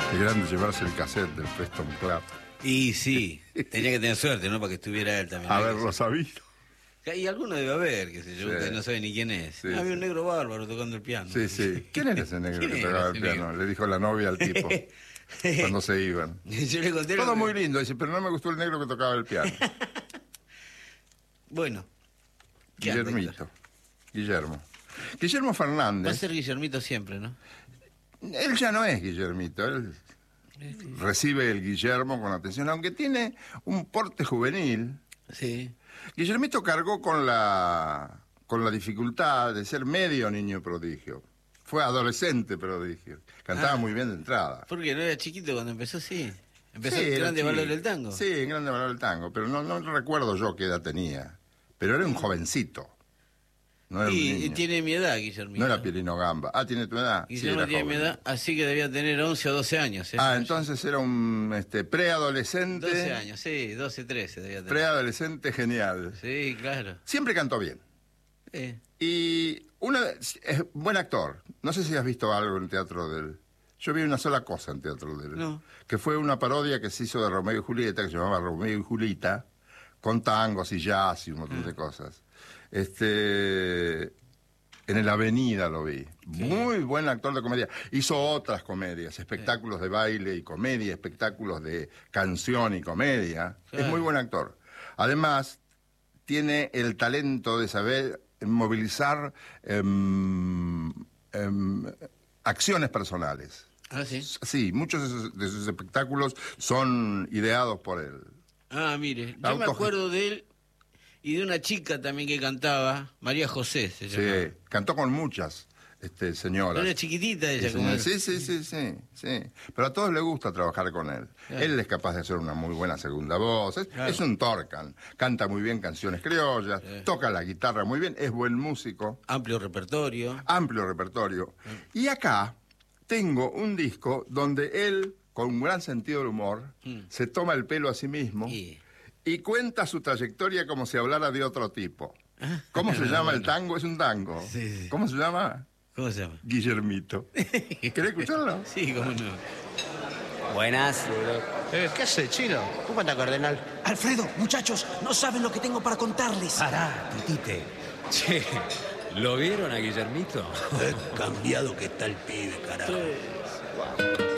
Qué grande llevarse el cassette del Preston Club. Y sí, tenía que tener suerte, ¿no? Para que estuviera él también. Haberlo sabido. Y alguno debe haber, qué sé yo, Sí. que no sabe ni quién es. Sí, Había sí. un negro bárbaro tocando el piano. Sí, sí. ¿Quién era ese negro ¿Quién que era tocaba ese el piano? negro? Le dijo la novia al tipo cuando se iban. Yo le conté Todo lo que- muy lindo, dice, pero no me gustó el negro que tocaba el piano. Bueno. ¿Qué anda, Guillermito. Héctor? Guillermo. Guillermo Va a Fernández. ser Guillermito siempre, ¿no? Él ya no es Guillermito, él recibe el Guillermo con atención, aunque tiene un porte juvenil. Sí. Guillermito cargó con la dificultad de ser medio niño prodigio. Fue adolescente prodigio. Cantaba muy bien de entrada. Porque no era chiquito cuando empezó, sí. Empezó Sí, en era Grande chico. Valor del Tango. Sí, en Grande Valor del Tango, pero no recuerdo yo qué edad tenía. Pero era un jovencito. No era un Y niño. tiene mi edad, Guillermito. No era Pirino Gamba. Ah, ¿tiene tu edad? Sí, Guillermo era tiene mi joven. edad, así que debía tener 11 o 12 años. ¿eh? Ah, entonces era un preadolescente. 12 años, sí, 12, 13 debía tener. Preadolescente genial. Sí, claro. Siempre cantó bien. Y es buen actor. No sé si has visto algo en teatro de él. Yo vi una sola cosa en teatro de él. No. Que fue una parodia que se hizo de Romeo y Julieta, que se llamaba Romeo y Julieta, con tangos y jazz y un montón de cosas. En el Avenida lo vi. Sí. Muy buen actor de comedia. Hizo otras comedias, espectáculos de baile y comedia, espectáculos de canción y comedia. Claro. Es muy buen actor. Además, tiene el talento de saber movilizar acciones personales. Ah, sí. Sí, muchos de sus espectáculos son ideados por él. Ah, mire, yo me Auto- acuerdo de él y de una chica también que cantaba, María José se llamaba. Sí, cantó con muchas señoras. Era chiquitita ella. Sí, como él. sí. Pero a todos les gusta trabajar con él. Claro. Él es capaz de hacer una muy buena segunda voz. Claro. Es un torcan. Canta muy bien canciones criollas, toca la guitarra muy bien, es buen músico, Amplio repertorio. amplio repertorio. Y acá tengo un disco donde él, con un gran sentido del humor, se toma el pelo a sí mismo y cuenta su trayectoria como si hablara de otro tipo. ¿Cómo se llama el tango? Es un tango. Sí, sí. ¿Cómo se llama? ¿Cómo se llama? Guillermito. ¿Querés escucharlo? Sí, cómo no. Buenas. ¿Qué hace, Chino? ¿Cómo anda, cardenal? Alfredo, muchachos, no saben lo que tengo para contarles. Pará, Titite. Che, ¿lo vieron a Guillermito? Qué cambiado que está el pibe, carajo.